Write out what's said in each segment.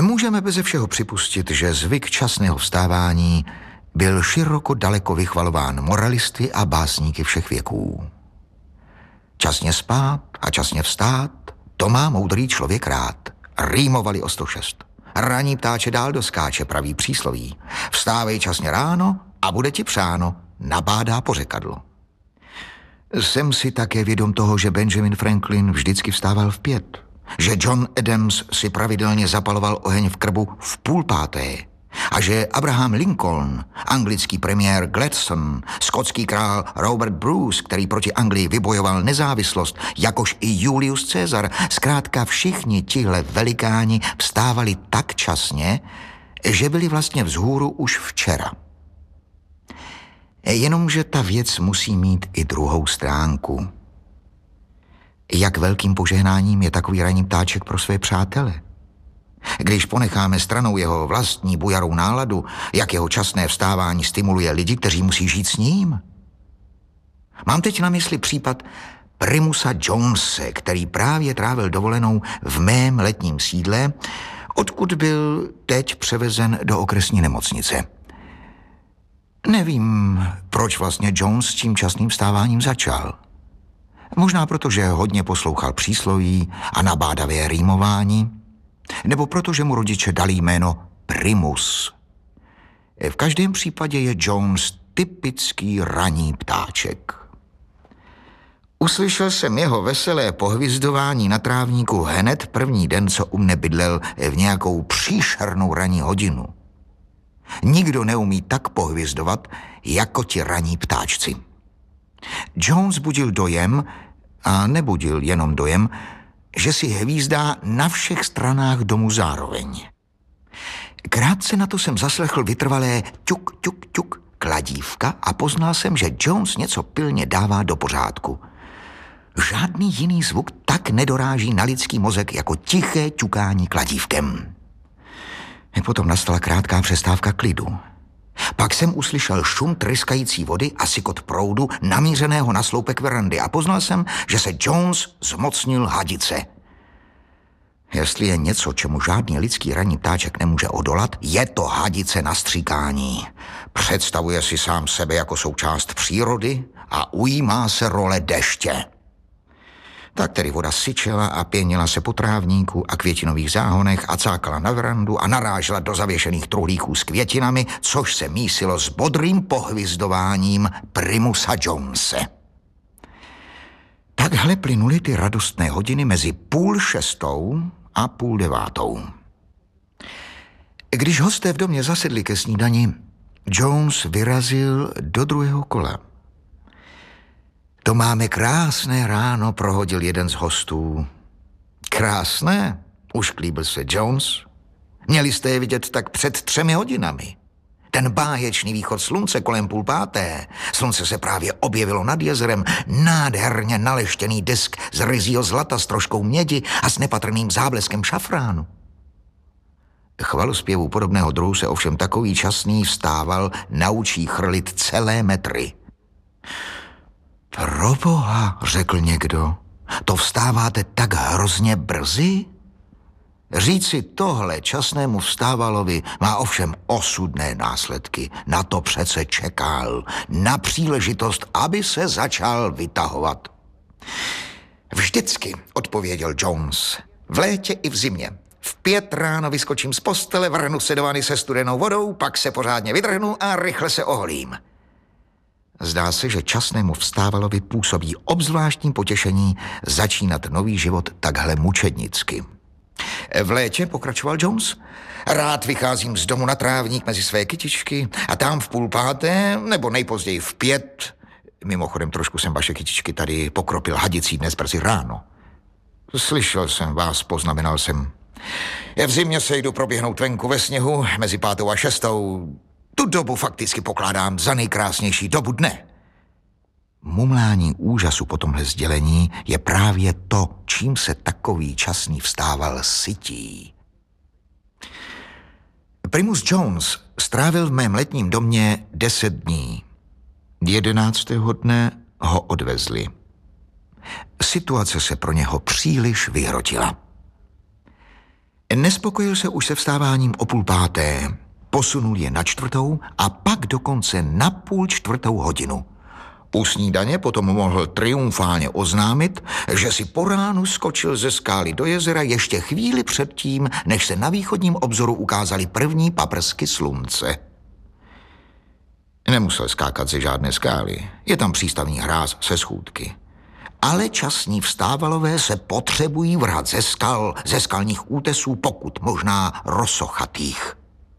Můžeme beze všeho připustit, že zvyk časného vstávání byl široko daleko vychvalován moralisty a básníky všech věků. Časně spát a časně vstát, to má moudrý člověk rád. Rýmovali o 106. Raní ptáče dál doskáče, praví přísloví. Vstávej časně ráno a bude ti přáno, nabádá pořekadlo. Jsem si také vědom toho, že Benjamin Franklin vždycky vstával v 5, že John Adams si pravidelně zapaloval oheň v krbu v 4:30 a že Abraham Lincoln, anglický premiér Gladstone, skotský král Robert Bruce, který proti Anglii vybojoval nezávislost, jakož i Julius Caesar, zkrátka všichni tihle velikáni vstávali tak časně, že byli vlastně vzhůru už včera. Jenomže ta věc musí mít i druhou stránku. Jak velkým požehnáním je takový ranní ptáček pro své přátele? Když ponecháme stranou jeho vlastní bujarou náladu, jak jeho časné vstávání stimuluje lidi, kteří musí žít s ním? Mám teď na mysli případ Primusa Jonese, který právě trávil dovolenou v mém letním sídle, odkud byl teď převezen do okresní nemocnice. Nevím, proč vlastně Jones s tím časným vstáváním začal. Možná proto, že hodně poslouchal přísloví a nabádavé rýmování, nebo protože mu rodiče dali jméno Primus. V každém případě je Jones typický ranní ptáček. Uslyšel jsem jeho veselé pohvizdování na trávníku hned první den, co u mne bydlel v nějakou příšernou ranní hodinu. Nikdo neumí tak pohvizdovat, jako ti ranní ptáčci. Jones budil dojem, a nebudil jenom dojem, že si hvízdá na všech stranách domu zároveň. Krátce na to jsem zaslechl vytrvalé ťuk, ťuk, ťuk kladívka a poznal jsem, že Jones něco pilně dává do pořádku. Žádný jiný zvuk tak nedoráží na lidský mozek jako tiché ťukání kladívkem. Potom nastala krátká přestávka klidu. Pak jsem uslyšel šum tryskající vody a sykot proudu namířeného na sloupek verandy a poznal jsem, že se Jones zmocnil hadice. Jestli je něco, čemu žádný lidský ranní ptáček nemůže odolat, je to hadice na stříkání. Představuje si sám sebe jako součást přírody a ujímá se role deště. Tak tedy voda syčela a pěnila se po trávníku a květinových záhonech a cákala na verandu a narážela do zavěšených truhlíků s květinami, což se mísilo s bodrým pohvizdováním Primusa Jonese. Takhle plynuly ty radostné hodiny mezi 5:30 a 8:30. Když hosté v domě zasedli ke snídani, Jones vyrazil do druhého kola. To máme krásné ráno, prohodil jeden z hostů. Krásné? Ušklíbil se Jones. Měli jste je vidět tak před 3 hodinami. Ten báječný východ slunce kolem 4:30. Slunce se právě objevilo nad jezerem, nádherně naleštěný disk z ryzího zlata s troškou mědi a s nepatrným zábleskem šafránu. Chvalospěvů podobného druhu se ovšem takový časný vstával naučí chrlit celé metry. Proboha, řekl někdo, to vstáváte tak hrozně brzy? Říci tohle časnému vstávalovi má ovšem osudné následky. Na to přece čekal. Na příležitost, aby se začal vytahovat. Vždycky, odpověděl Jones. V létě i v zimě. V 5 ráno vyskočím z postele, vrhnu se do vany se studenou vodou, pak se pořádně vydrhnu a rychle se oholím. Zdá se, že časnému vstávalovi působí obzvláštní potěšení začínat nový život takhle mučednicky. V létě, pokračoval Jones, rád vycházím z domu na trávník mezi své kytičky a tam v 4:30 nebo nejpozději v 5. Mimochodem trošku jsem vaše kytičky tady pokropil hadicí dnes brzy ráno. Slyšel jsem vás, poznamenal jsem. V zimě se jdu proběhnout venku ve sněhu mezi 5. a 6. Tu dobu fakticky pokládám za nejkrásnější dobu dne. Mumlání úžasu po tomhle sdělení je právě to, čím se takový časný vstával sytí. Primus Jones strávil v mém letním domě 10 dní. 11. dne ho odvezli. Situace se pro něho příliš vyhrotila. Nespokojil se už se vstáváním o 3:30. Posunul je na 4. a pak dokonce na 3:30. U snídaně potom mohl triumfálně oznámit, že si po ránu skočil ze skály do jezera ještě chvíli předtím, než se na východním obzoru ukázaly první paprsky slunce. Nemusel skákat ze žádné skály, je tam přístavní hráz se schůdky. Ale časní vstávalové se potřebují vrhat ze skalních útesů, pokud možná rozsochatých.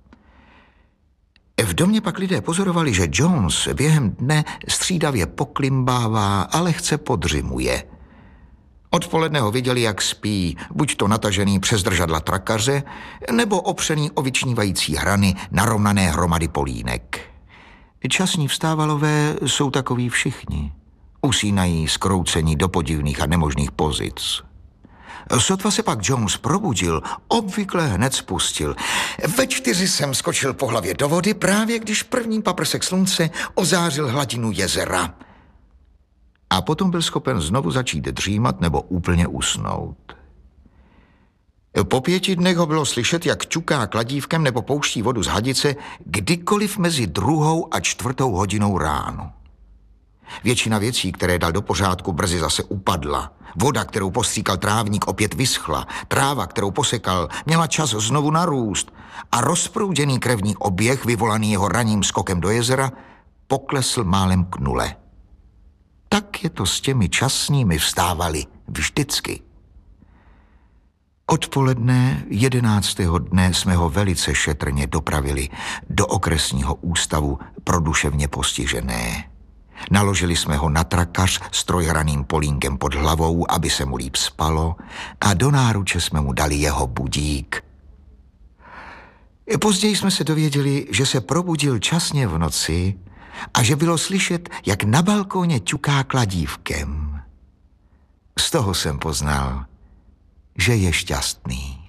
V domě pak lidé pozorovali, že Jones během dne střídavě poklimbává a lehce podřimuje. Odpoledne ho viděli, jak spí, buď to natažený přes držadla trakaře, nebo opřený o vyčnívající hrany narovnané hromady polínek. Časní vstávalové jsou takoví všichni. Usínají zkroucení do podivných a nemožných pozic. Sotva se pak Jones probudil, obvykle hned spustil. Ve 4 jsem skočil po hlavě do vody, právě když první paprsek slunce ozářil hladinu jezera. A potom byl schopen znovu začít dřímat nebo úplně usnout. Po 5 dnech ho bylo slyšet, jak ťuká kladívkem nebo pouští vodu z hadice kdykoliv mezi 2. a 4. hodinou ráno. Většina věcí, které dal do pořádku, brzy zase upadla. Voda, kterou postříkal trávník, opět vyschla. Tráva, kterou posekal, měla čas znovu narůst a rozprouděný krevní oběh, vyvolaný jeho ranním skokem do jezera, poklesl málem k 0. Tak je to s těmi časnými vstávali vždycky. Odpoledne 11. dne jsme ho velice šetrně dopravili do okresního ústavu pro duševně postižené. Naložili jsme ho na trakař s trojhraným polínkem pod hlavou, aby se mu líp spalo, a do náruče jsme mu dali jeho budík. Později jsme se dověděli, že se probudil časně v noci a že bylo slyšet, jak na balkóně ťuká kladívkem. Z toho jsem poznal, že je šťastný.